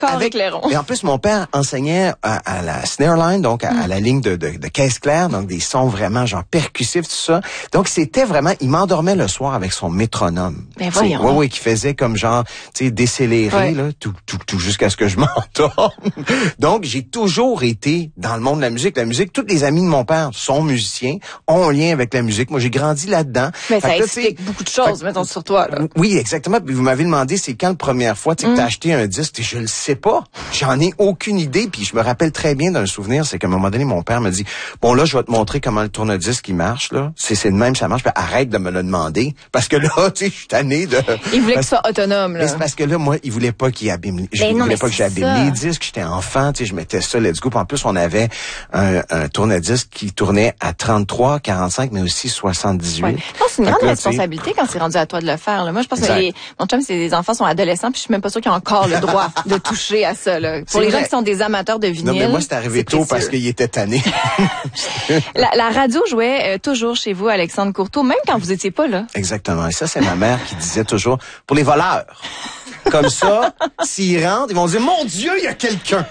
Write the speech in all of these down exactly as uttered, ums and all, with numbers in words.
avec Clairon. Et en plus, mon père enseignait à, à la snare line, donc à, mm. à la ligne de, de, de caisse claire, donc des sons vraiment genre percussifs, tout ça. Donc c'était vraiment, il m'endormait le soir avec son métronome. Ben voyons. Oui, oui, qui faisait comme genre, tu sais, décéléré, ouais. là, tout, tout, tout jusqu'à ce que je m'endorme. Donc j'ai toujours été dans le monde de la musique. La musique, tous les amis de mon père sont musiciens, ont un lien avec la musique. Moi, j'ai grandi là-dedans. Mais fait ça là, explique beaucoup de choses, fait, mettons, sur toi, là. Oui, exactement. Puis vous m'avez demandé, c'est quand la première fois mm. que t'as acheté un disque? Et je le sais pas. J'en ai aucune idée. Puis je me rappelle très bien d'un souvenir, c'est qu'à un moment donné, mon père me dit, bon là, je vais te montrer comment le tourne-disque qui marche, là. C'est, c'est de même, ça marche. Puis arrête de me le demander. Parce que là, tu sais, je suis tanné de... Il voulait parce... que tu sois autonome, là. Mais c'est parce que là, moi, il voulait pas qu'il abîme... Je non, voulais pas que j'abîme ça. les disques. J'étais enfant, tu sais, je mettais ça, let's go. Puis en plus, on avait un, un tourne-disque qui tournait à trente-trois, quarante-cinq, mais aussi soixante-dix-huit. Ouais. Non, c'est une grande là, responsabilité quand c'est rendu à toi de le faire, là. Moi, je pense exact. que les... mon chum, c'est des enfants sont adolescents, puis je suis même pas sûre qu'ils ont encore le droit de toucher à ça, là. Pour c'est les vrai. gens qui sont des amateurs de vinyle. Non, mais moi, c'est arrivé c'est tôt précieux. parce qu'il était tanné. la, la radio jouait euh, toujours chez vous, Alexandre Courteau, même quand vous étiez pas là. Exactement. Et ça, c'est ma mère qui disait toujours, pour les voleurs. Comme ça, s'ils rentrent, ils vont dire, mon Dieu, il y a quelqu'un.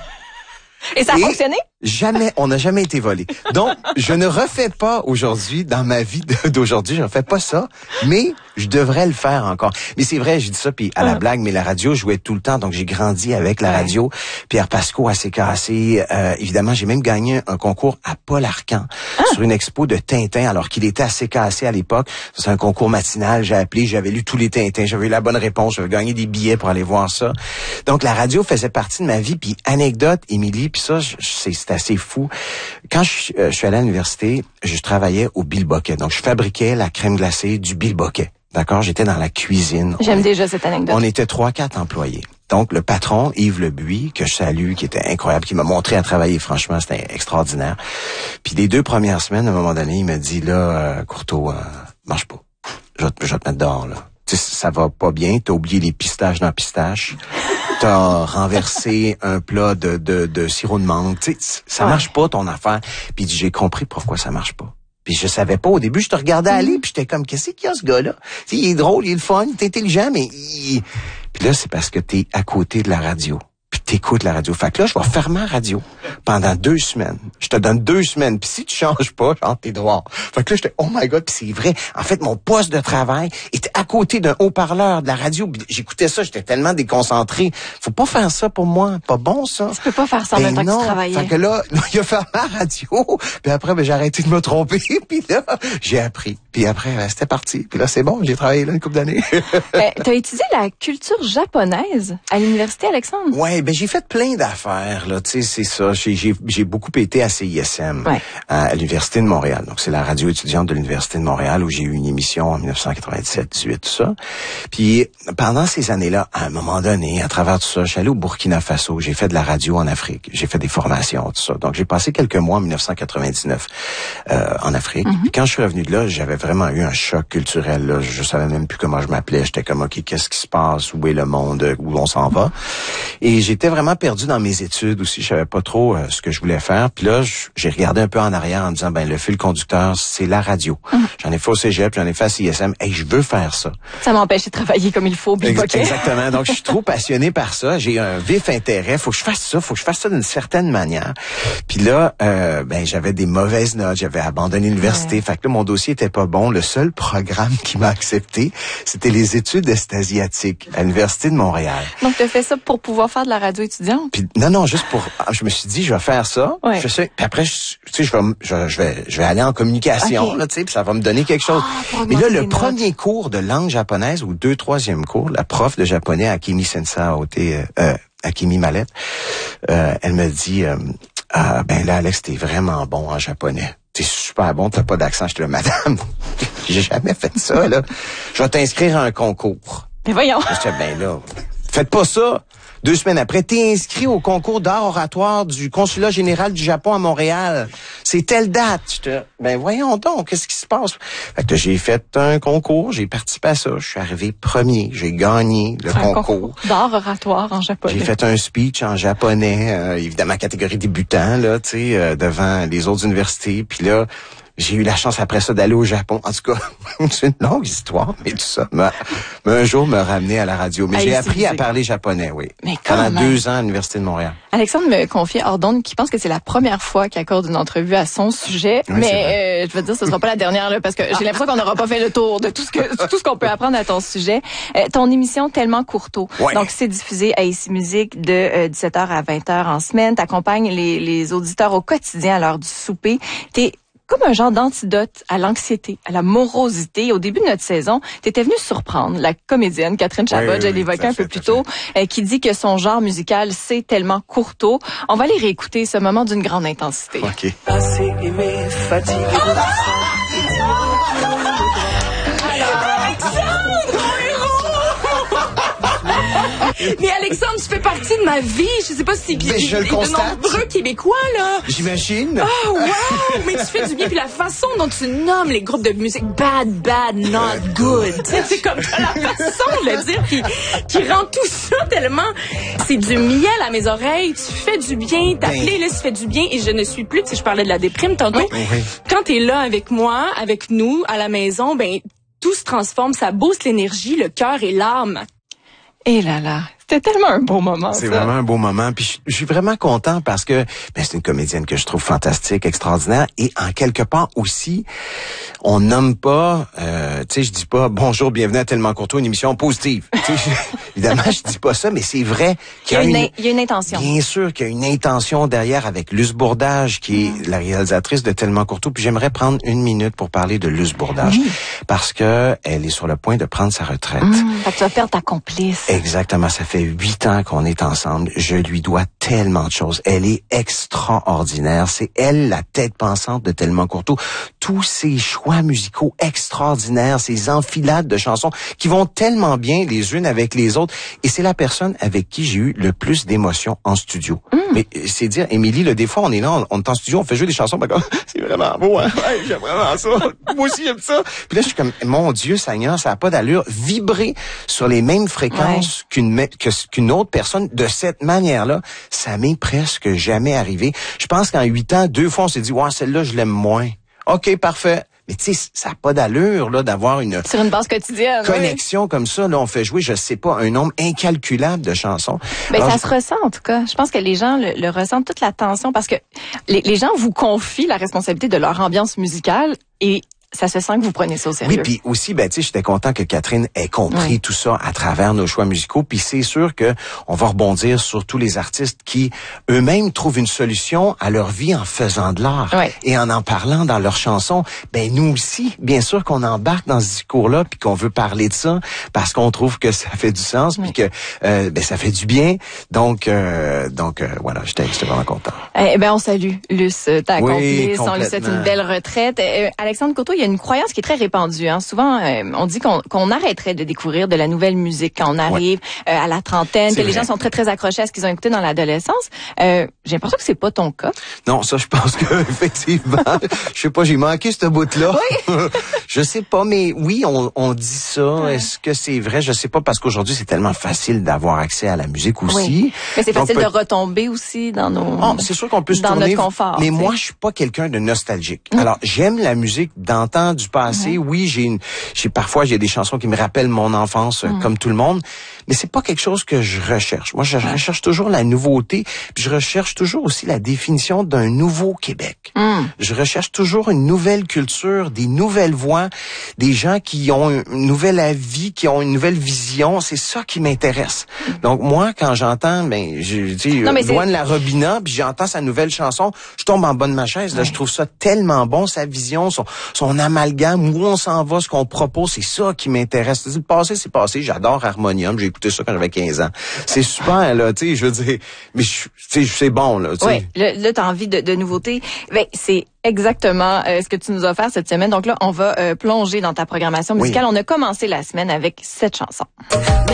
Et ça a Et fonctionné? Jamais, on n'a jamais été volé. Donc, je ne refais pas aujourd'hui, dans ma vie d'aujourd'hui, je ne refais pas ça, mais je devrais le faire encore. Mais c'est vrai, j'ai dit ça, puis à la blague, mais la radio jouait tout le temps, donc j'ai grandi avec la radio. Pierre Pasco à C K C, euh, évidemment, j'ai même gagné un concours à Paul Arcand ah. sur une expo de Tintin, alors qu'il était à C K C à l'époque. C'est un concours matinal, j'ai appelé, j'avais lu tous les Tintins, j'avais eu la bonne réponse, j'avais gagné des billets pour aller voir ça. Donc, la radio faisait partie de ma vie, puis anecdote, Émilie, puis ça, c'est c'est assez fou. Quand je, euh, je suis allé à l'université, je travaillais au Bilboquet. Donc, je fabriquais la crème glacée du Bilboquet. D'accord? J'étais dans la cuisine. J'aime on, déjà cette anecdote. On était trois, quatre employés. Donc, le patron, Yves Lebuy, que je salue, qui était incroyable, qui m'a montré à travailler, franchement, c'était extraordinaire. Puis, les deux premières semaines, à un moment donné, il m'a dit, là, euh, Courteau, euh, marche pas. Je vais, te, je vais te mettre dehors, là. Tu sais, ça va pas bien. T'as oublié les pistaches dans le pistache. T'as renversé un plat de, de, de sirop de menthe. Tu sais, ça ouais. marche pas, ton affaire. Puis j'ai compris pourquoi ça marche pas. Puis je savais pas. Au début, je te regardais aller, puis j'étais comme, qu'est-ce qu'il y a, ce gars-là? Tu sais, il est drôle, il est le fun, il est intelligent, mais il... Puis là, c'est parce que t'es à côté de la radio. Puis t'écoutes la radio. Fait que là, je vais fermer la radio pendant deux semaines. Je te donne deux semaines. Puis si tu changes pas, genre, t'es dehors. Fait que là, j'étais, oh my God, puis c'est vrai. En fait, mon poste de travail était à côté d'un haut-parleur de la radio. Puis j'écoutais ça, j'étais tellement déconcentré. Faut pas faire ça pour moi. Pas bon, ça. Tu peux pas faire ça en même temps que tu travaillais. Fait que là, là il a fermé la radio. Puis après, ben, j'ai arrêté de me tromper. Puis là, j'ai appris. Puis après, ben, c'était parti. Puis là, c'est bon, j'ai travaillé là une couple d'années. euh, t'as étudié la culture japonaise à l'université, Alexandre? Ouais, ben j'ai fait plein d'affaires là, tu sais, c'est ça. J'ai j'ai j'ai beaucoup été à C I S M, ouais. à l'université de Montréal. Donc c'est la radio étudiante de l'université de Montréal où j'ai eu une émission en dix-neuf cent quatre-vingt-sept dix-huit tout ça. Puis pendant ces années-là, à un moment donné, à travers tout ça, je suis allé au Burkina Faso. J'ai fait de la radio en Afrique. J'ai fait des formations, tout ça. Donc j'ai passé quelques mois en dix-neuf cent quatre-vingt-dix-neuf euh, en Afrique. Mm-hmm. Puis quand je suis revenu de là, j'avais vraiment eu un choc culturel. Là. Je savais même plus comment je m'appelais. J'étais comme ok, qu'est-ce qui se passe, où est le monde, où on s'en va. Et j'étais vraiment perdu dans mes études aussi. Je savais pas trop euh, ce que je voulais faire. Puis là, j'ai regardé un peu en arrière en disant, ben le fil conducteur, c'est la radio. Hum. J'en ai fait au cégep, j'en ai fait à C I S M. Hey, je veux faire ça. Ça m'empêche de travailler comme il faut. Ex- exactement. Donc, je suis trop passionné par ça. J'ai un vif intérêt. Faut que je fasse ça. Faut que je fasse ça d'une certaine manière. Puis là, euh, ben j'avais des mauvaises notes. J'avais abandonné l'université. Ouais. Fait que là, mon dossier était pas bon. Le seul programme qui m'a accepté, c'était les études est-asiatiques à l'université de Montréal. Donc, tu as fait ça pour pouvoir faire de la radio étudiante? Puis, non, non, juste pour... Je me suis dit, je vais faire ça. Ouais. Je sais, puis après, je, tu sais, je vais, je, je vais, je vais aller en communication, okay. là, tu sais, puis ça va me donner quelque chose. Ah, mais là, le premier cours de langue japonaise ou deux, troisième cours, la prof de japonais, Akemi Sensa, euh, euh, Akemi Mallette, euh, elle me dit, euh, ah, ben là, Alex, t'es vraiment bon en japonais. T'es super bon, t'as pas d'accent. Je te le madame, j'ai jamais fait ça, là. Je vais t'inscrire à un concours. Mais voyons. Je dis, ben là, faites pas ça. Deux semaines après, t'es inscrit au concours d'art oratoire du Consulat général du Japon à Montréal. C'est telle date. Je te... Ben voyons donc, qu'est-ce qui se passe? Fait que j'ai fait un concours, j'ai participé à ça. Je suis arrivé premier, j'ai gagné le concours. Un concours d'art oratoire en japonais. J'ai fait un speech en japonais, euh, évidemment catégorie débutant, là, tu sais, euh, devant les autres universités. Puis là, J'ai eu la chance après ça d'aller au Japon. En tout cas, c'est une longue histoire, mais tout ça m'a, m'a un jour me ramené à la radio. Mais Allez, j'ai appris à parler japonais, oui. Mais Pendant même. deux ans à l'Université de Montréal. Alexandre me confiait hors d'onde qu'il pense que c'est la première fois qu'il accorde une entrevue à son sujet. Oui, mais euh, je veux dire, ce sera pas la dernière, là, parce que j'ai l'impression qu'on n'aura pas fait le tour de tout ce que tout ce qu'on peut apprendre à ton sujet. Euh, ton émission Tellement Courteau. Ouais. Donc, c'est diffusé à Ici Musique de euh, dix-sept heures à vingt heures en semaine. T'accompagnes les, les auditeurs au quotidien à l'heure du souper. T'es comme un genre d'antidote à l'anxiété, à la morosité. Au début de notre saison, tu étais venue surprendre la comédienne Catherine Chabot, oui, oui, je l'évoquais un peu plus tôt, euh, qui dit que son genre musical, c'est Tellement Courteau. On va aller réécouter ce moment d'une grande intensité. OK. Assez aimé, fatigué de Mais Alexandre, tu fais partie de ma vie. Je sais pas si mais je le constate. De nombreux Québécois, là. J'imagine. Oh, wow! Mais tu fais du bien. Puis la façon dont tu nommes les groupes de musique bad, bad, not good. Tu sais, c'est comme la façon de le dire qui, qui rend tout ça tellement... C'est du miel à mes oreilles. Tu fais du bien. Ta ben... playlist fait du bien. Et je ne suis plus... Tu sais, je parlais de la déprime tantôt. Oui, oui. Quand t'es là avec moi, avec nous, à la maison, ben tout se transforme. Ça booste l'énergie, le cœur et l'âme. Et là là, c'était tellement un beau moment. C'est ça. vraiment un beau moment. Puis je suis vraiment content parce que ben, c'est une comédienne que je trouve fantastique, extraordinaire. Et en quelque part aussi, on nomme pas, euh, tu sais, je dis pas bonjour, bienvenue à Tellement Courteau, une émission positive. Évidemment, je dis pas ça, mais c'est vrai qu'il y a, il y a, une, une, il y a une intention. Bien sûr qu'il y a une intention derrière avec Luce Bourdage, qui est mmh. la réalisatrice de Tellement Courteau. Puis j'aimerais prendre une minute pour parler de Luce Bourdage. Mmh. Parce que elle est sur le point de prendre sa retraite. Mmh. Fait que tu vas perdre ta complice. Exactement. Ça fait huit ans qu'on est ensemble. Je lui dois tellement de choses. Elle est extraordinaire. C'est elle la tête pensante de Tellement Courteau. Tous ses choix musicaux extraordinaires, ses enfilades de chansons qui vont tellement bien les unes avec les autres. Et c'est la personne avec qui j'ai eu le plus d'émotions en studio. Mm. Mais c'est dire, Émilie, là, des fois, on est là, on, on est en studio, on fait jouer des chansons, ben, comme, c'est vraiment beau, hein? Ouais, j'aime vraiment ça. Moi aussi, j'aime ça. Puis là, je suis comme, mon Dieu, Seigneur, ça n'a pas d'allure. Vibrer sur les mêmes fréquences ouais. qu'une, que, qu'une autre personne de cette manière-là, ça m'est presque jamais arrivé. Je pense qu'en huit ans, deux fois, on s'est dit, ouais, celle-là, je l'aime moins. OK, parfait. Mais tu sais, ça n'a pas d'allure là d'avoir une sur une base quotidienne connexion oui. comme ça. Là, on fait jouer, je sais pas, un nombre incalculable de chansons. Ben Alors, ça je... se ressent en tout cas. Je pense que les gens le, le ressentent, toute la tension, parce que les, les gens vous confient la responsabilité de leur ambiance musicale et ça se sent que vous prenez ça au sérieux. Oui, puis aussi, ben tu sais, j'étais content que Catherine ait compris oui. tout ça à travers nos choix musicaux. Puis c'est sûr que on va rebondir sur tous les artistes qui eux-mêmes trouvent une solution à leur vie en faisant de l'art oui. et en en parlant dans leurs chansons. Ben nous aussi, bien sûr qu'on embarque dans ce discours-là, puis qu'on veut parler de ça parce qu'on trouve que ça fait du sens, oui. puis que euh, ben ça fait du bien. Donc, euh, donc euh, voilà, j'étais, j'étais vraiment content. Eh ben on salue Luce, ta oui, complice, on lui souhaite une belle retraite. Euh, Alexandre Courteau, il y a une croyance qui est très répandue. Hein. Souvent, euh, on dit qu'on, qu'on arrêterait de découvrir de la nouvelle musique quand on arrive ouais. euh, à la trentaine, c'est que vrai. Les gens sont très, très accrochés à ce qu'ils ont écouté dans l'adolescence. Euh, j'ai l'impression que c'est pas ton cas. Non, ça, je pense que effectivement, je sais pas, j'ai manqué ce bout-là. Oui. Je sais pas, mais oui, on, on dit ça. Ouais. Est-ce que c'est vrai? Je sais pas, parce qu'aujourd'hui, c'est tellement facile d'avoir accès à la musique aussi. Oui. Mais c'est Donc, facile peut... de retomber aussi dans nos... Oh, c'est sûr qu'on peut se dans tourner, notre confort. Mais t'sais. Moi, je suis pas quelqu'un de nostalgique. Mmh. Alors, j'aime la musique d'antan, du passé. Mmh. Oui, j'ai une, j'ai parfois j'ai des chansons qui me rappellent mon enfance, mmh. comme tout le monde. Mais c'est pas quelque chose que je recherche. Moi, je ouais. recherche toujours la nouveauté. Puis je recherche toujours aussi la définition d'un nouveau Québec. Mmh. Je recherche toujours une nouvelle culture, des nouvelles voix, des gens qui ont une nouvelle avis, qui ont une nouvelle vision. C'est ça qui m'intéresse. Mmh. Donc moi, quand j'entends, ben, je dis Loane La Robina, puis j'entends sa nouvelle chanson, je tombe en bas de ma chaise. Là, ouais. je trouve ça tellement bon, sa vision, son, son amalgame, où on s'en va, ce qu'on propose, c'est ça qui m'intéresse. Le passé, c'est passé. J'adore Harmonium. J'ai écouté ça quand j'avais quinze ans. C'est super, là, tu sais, je veux dire, mais tu sais, c'est bon, là, tu sais. Oui, là, là t'as envie de, de nouveautés. Ben, c'est exactement euh, ce que tu nous as offert cette semaine. Donc là, on va euh, plonger dans ta programmation musicale. Oui. On a commencé la semaine avec cette chanson.